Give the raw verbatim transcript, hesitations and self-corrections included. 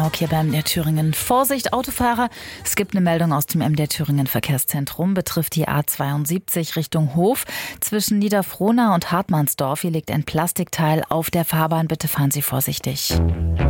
Smog hier beim M D R Thüringen. Vorsicht, Autofahrer! Es gibt eine Meldung aus dem M D R Thüringen Verkehrszentrum. Betrifft die A zweiundsiebzig Richtung Hof. Zwischen Niederfrohna und Hartmannsdorf. Hier liegt ein Plastikteil auf der Fahrbahn. Bitte fahren Sie vorsichtig.